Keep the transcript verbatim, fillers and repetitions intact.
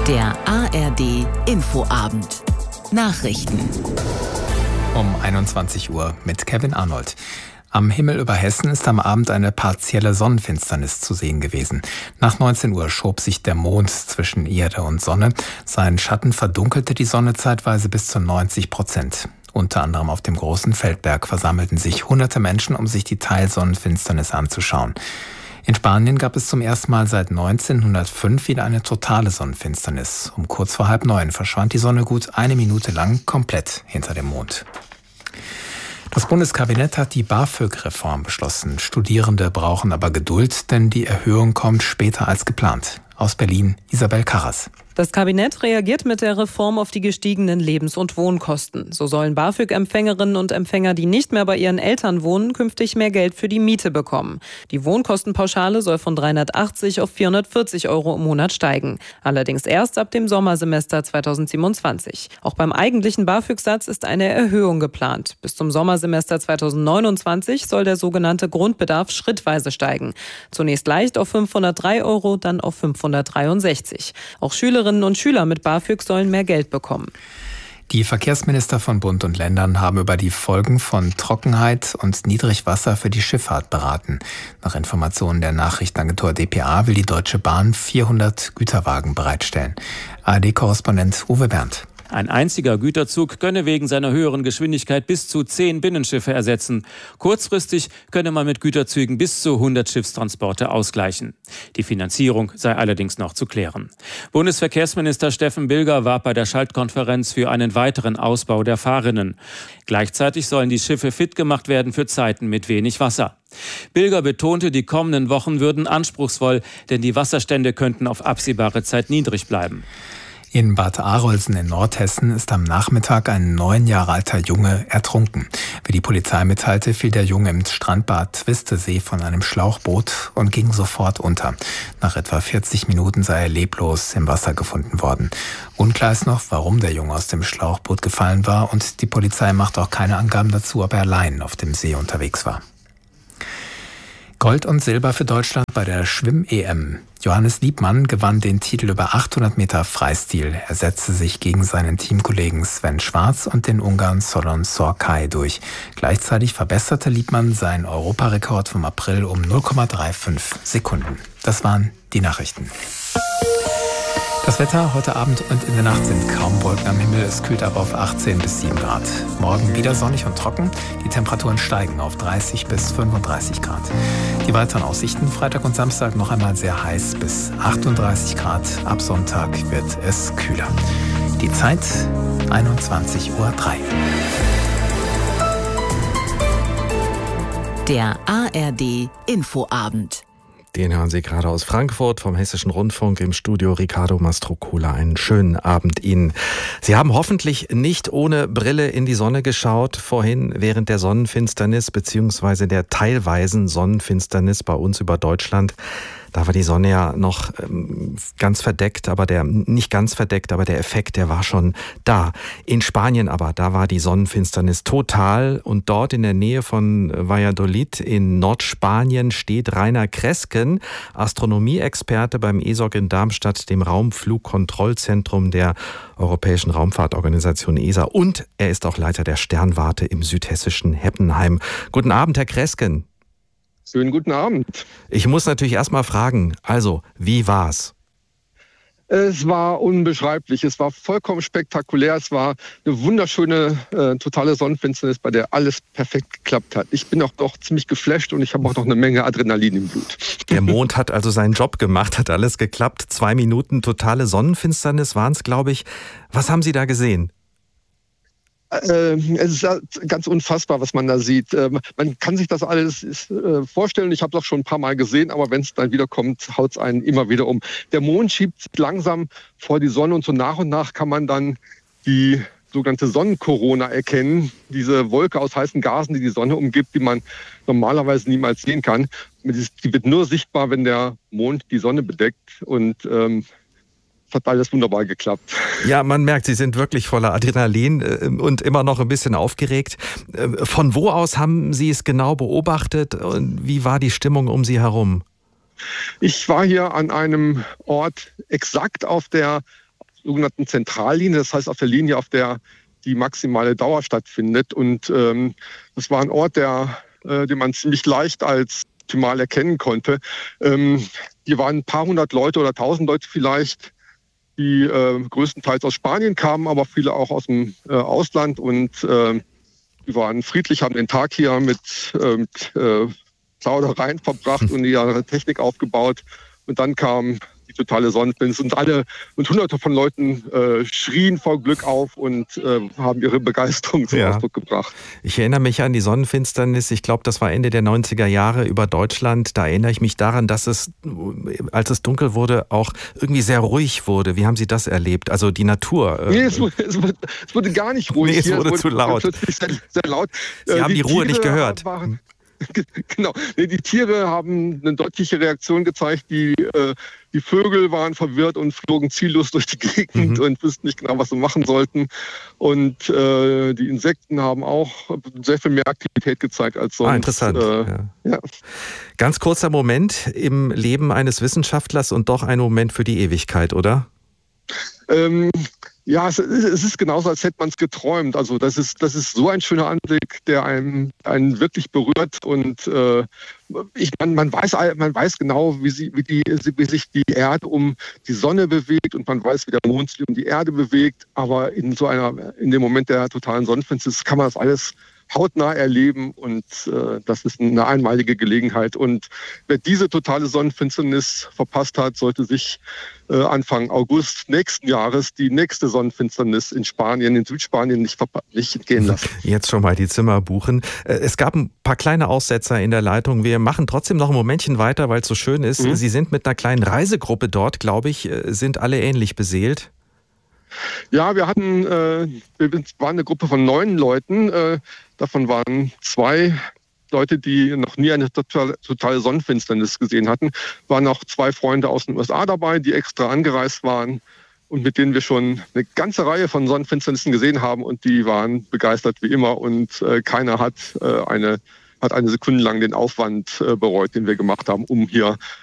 Der A R D Infoabend. Nachrichten. Um einundzwanzig Uhr mit Kevin Arnold. Am Himmel über Hessen ist am Abend eine partielle Sonnenfinsternis zu sehen gewesen. Nach neunzehn Uhr schob sich der Mond zwischen Erde und Sonne. Sein Schatten verdunkelte die Sonne zeitweise bis zu neunzig Prozent. Unter anderem auf dem großen Feldberg versammelten sich hunderte Menschen, um sich die Teilsonnenfinsternis anzuschauen. In Spanien gab es zum ersten Mal seit neunzehnhundertfünf wieder eine totale Sonnenfinsternis. Um kurz vor halb neun verschwand die Sonne gut eine Minute lang komplett hinter dem Mond. Das Bundeskabinett hat die BAföG-Reform beschlossen. Studierende brauchen aber Geduld, denn die Erhöhung kommt später als geplant. Aus Berlin, Isabel Karras. Das Kabinett reagiert mit der Reform auf die gestiegenen Lebens- und Wohnkosten. So sollen BAföG-Empfängerinnen und Empfänger, die nicht mehr bei ihren Eltern wohnen, künftig mehr Geld für die Miete bekommen. Die Wohnkostenpauschale soll von dreihundertachtzig auf vierhundertvierzig Euro im Monat steigen. Allerdings erst ab dem Sommersemester zweitausendsiebenundzwanzig. Auch beim eigentlichen BAföG-Satz ist eine Erhöhung geplant. Bis zum Sommersemester zweitausendneunundzwanzig soll der sogenannte Grundbedarf schrittweise steigen. Zunächst leicht auf fünfhundertdrei Euro, dann auf fünfhundertdreiundsechzig. Auch Schülerinnen und Schüler mit BAföG sollen mehr Geld bekommen. Die Verkehrsminister von Bund und Ländern haben über die Folgen von Trockenheit und Niedrigwasser für die Schifffahrt beraten. Nach Informationen der Nachrichtenagentur D P A will die Deutsche Bahn vierhundert Güterwagen bereitstellen. A R D-Korrespondent Uwe Berndt. Ein einziger Güterzug könne wegen seiner höheren Geschwindigkeit bis zu zehn Binnenschiffe ersetzen. Kurzfristig könne man mit Güterzügen bis zu hundert Schiffstransporte ausgleichen. Die Finanzierung sei allerdings noch zu klären. Bundesverkehrsminister Steffen Bilger warb bei der Schaltkonferenz für einen weiteren Ausbau der Fahrrinnen. Gleichzeitig sollen die Schiffe fit gemacht werden für Zeiten mit wenig Wasser. Bilger betonte, die kommenden Wochen würden anspruchsvoll, denn die Wasserstände könnten auf absehbare Zeit niedrig bleiben. In Bad Arolsen in Nordhessen ist am Nachmittag ein neun Jahre alter Junge ertrunken. Wie die Polizei mitteilte, fiel der Junge im Strandbad Twistesee von einem Schlauchboot und ging sofort unter. Nach etwa vierzig Minuten sei er leblos im Wasser gefunden worden. Unklar ist noch, warum der Junge aus dem Schlauchboot gefallen war, und die Polizei macht auch keine Angaben dazu, ob er allein auf dem See unterwegs war. Gold und Silber für Deutschland bei der Schwimm-E M. Johannes Liebmann gewann den Titel über achthundert Meter Freistil. Er setzte sich gegen seinen Teamkollegen Sven Schwarz und den Ungarn Solon Sorkai durch. Gleichzeitig verbesserte Liebmann seinen Europarekord vom April um null Komma fünfunddreißig Sekunden. Das waren die Nachrichten. Das Wetter heute Abend und in der Nacht sind kaum Wolken am Himmel. Es kühlt ab auf achtzehn bis sieben Grad. Morgen wieder sonnig und trocken. Die Temperaturen steigen auf dreißig bis fünfunddreißig Grad. Die weiteren Aussichten: Freitag und Samstag noch einmal sehr heiß bis achtunddreißig Grad. Ab Sonntag wird es kühler. Die Zeit einundzwanzig Uhr drei. Der A R D Infoabend. Den hören Sie gerade aus Frankfurt vom Hessischen Rundfunk, im Studio Ricardo Mastrocola. Einen schönen Abend Ihnen. Sie haben hoffentlich nicht ohne Brille in die Sonne geschaut vorhin während der Sonnenfinsternis bzw. der teilweisen Sonnenfinsternis bei uns über Deutschland. Da war die Sonne ja noch ähm, ganz verdeckt, aber der, nicht ganz verdeckt, aber der Effekt, der war schon da. In Spanien aber, da war die Sonnenfinsternis total, und dort in der Nähe von Valladolid in Nordspanien steht Rainer Kresken, Astronomieexperte beim E S O C in Darmstadt, dem Raumflugkontrollzentrum der Europäischen Raumfahrtorganisation E S A, und er ist auch Leiter der Sternwarte im südhessischen Heppenheim. Guten Abend, Herr Kresken. Schönen guten Abend. Ich muss natürlich erst mal fragen, also, wie war's? Es war unbeschreiblich. Es war vollkommen spektakulär. Es war eine wunderschöne, äh, totale Sonnenfinsternis, bei der alles perfekt geklappt hat. Ich bin auch doch ziemlich geflasht und ich habe auch noch eine Menge Adrenalin im Blut. Der Mond hat also seinen Job gemacht, hat alles geklappt. Zwei Minuten totale Sonnenfinsternis waren es, glaube ich. Was haben Sie da gesehen? Äh, es ist ganz unfassbar, was man da sieht. Äh, man kann sich das alles äh, vorstellen. Ich habe es auch schon ein paar Mal gesehen, aber wenn es dann wieder kommt, haut es einen immer wieder um. Der Mond schiebt sich langsam vor die Sonne und so nach und nach kann man dann die sogenannte Sonnenkorona erkennen. Diese Wolke aus heißen Gasen, die die Sonne umgibt, die man normalerweise niemals sehen kann. Die wird nur sichtbar, wenn der Mond die Sonne bedeckt, und ähm, hat alles wunderbar geklappt. Ja, man merkt, Sie sind wirklich voller Adrenalin und immer noch ein bisschen aufgeregt. Von wo aus haben Sie es genau beobachtet und wie war die Stimmung um Sie herum? Ich war hier an einem Ort exakt auf der sogenannten Zentrallinie, das heißt auf der Linie, auf der die maximale Dauer stattfindet. Und ähm, das war ein Ort, der, äh, den man ziemlich leicht als optimal erkennen konnte. Ähm, hier waren ein paar hundert Leute oder tausend Leute vielleicht, die äh, größtenteils aus Spanien kamen, aber viele auch aus dem äh, Ausland. Und äh, die waren friedlich, haben den Tag hier mit, äh, mit äh, Plaudereien verbracht und ihre Technik aufgebaut. Und dann kam die totale Sonnenfinsternis und alle und hunderte von Leuten äh, schrien vor Glück auf und äh, haben ihre Begeisterung zum Ja. Ausdruck gebracht. Ich erinnere mich an die Sonnenfinsternis, ich glaube, das war Ende der neunziger Jahre über Deutschland. Da erinnere ich mich daran, dass es, als es dunkel wurde, auch irgendwie sehr ruhig wurde. Wie haben Sie das erlebt? Also die Natur. Nee, es wurde, es wurde, es wurde gar nicht ruhig. Nee, es hier. wurde es zu laut. Plötzlich sehr, sehr laut. Sie Äh, haben die Ruhe nicht Tiere gehört. Waren, genau. Nee, die Tiere haben eine deutliche Reaktion gezeigt. Die, äh, die Vögel waren verwirrt und flogen ziellos durch die Gegend Mhm. und wussten nicht genau, was sie machen sollten. Und äh, die Insekten haben auch sehr viel mehr Aktivität gezeigt als sonst. Ah, interessant. Äh, ja. ja. Ganz kurzer Moment im Leben eines Wissenschaftlers und doch ein Moment für die Ewigkeit, oder? Ähm, ja, es, es ist genauso, als hätte man es geträumt. Also das ist, das ist so ein schöner Anblick, der einen, einen wirklich berührt. Und äh, ich, man, man, weiß, man weiß genau, wie, sie, wie, die, wie sich die Erde um die Sonne bewegt und man weiß, wie der Mond sich um die Erde bewegt. Aber in so einer, in dem Moment der totalen Sonnenfinsternis kann man das alles hautnah erleben und äh, das ist eine einmalige Gelegenheit. Und wer diese totale Sonnenfinsternis verpasst hat, sollte sich äh, Anfang August nächsten Jahres die nächste Sonnenfinsternis in Spanien, in Südspanien nicht, nicht entgehen lassen. Jetzt schon mal die Zimmer buchen. Es gab ein paar kleine Aussetzer in der Leitung. Wir machen trotzdem noch ein Momentchen weiter, weil es so schön ist. Mhm. Sie sind mit einer kleinen Reisegruppe dort, glaube ich, sind alle ähnlich beseelt. Ja, wir hatten, äh, wir waren eine Gruppe von neun Leuten. Äh, davon waren zwei Leute, die noch nie eine totale, totale Sonnenfinsternis gesehen hatten. Waren auch zwei Freunde aus den U S A dabei, die extra angereist waren und mit denen wir schon eine ganze Reihe von Sonnenfinsternissen gesehen haben. Und die waren begeistert wie immer und äh, keiner hat äh, eine hat eine Sekunde lang den Aufwand äh, bereut, den wir gemacht haben, um hier